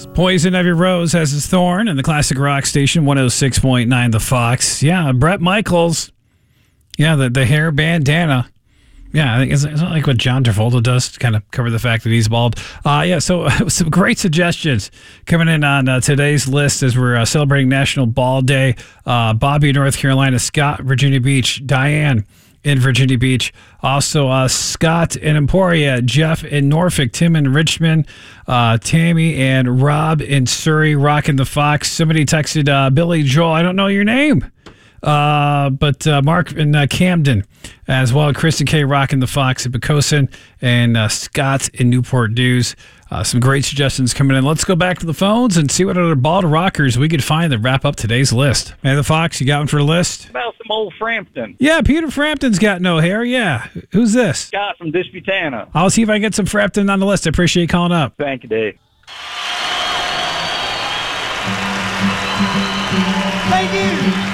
Poison Ivy Rose has his thorn in the classic rock station 106.9 The Fox. Yeah, Bret Michaels. Yeah, the hair bandana. Yeah, I think it's not like what John Travolta does to kind of cover the fact that he's bald. So some great suggestions coming in on today's list as we're celebrating National Bald Day. Bobby, North Carolina, Scott, Virginia Beach, Diane in Virginia Beach. Also, Scott in Emporia, Jeff in Norfolk, Tim in Richmond, Tammy and Rob in Surrey, rocking the Fox. Somebody texted Billy Joel. I don't know your name. But Mark in Camden as well. Kristen K rocking the Fox at Pocosin, and Scott in Newport News. Some great suggestions coming in. Let's go back to the phones and see what other bald rockers we could find that wrap up today's list. Hey, the Fox, you got one for the list? About some old Frampton. Yeah, Peter Frampton's got no hair. Yeah. Who's this? Scott from Disputana. I'll see if I can get some Frampton on the list. I appreciate you calling up. Thank you, Dave. Thank you.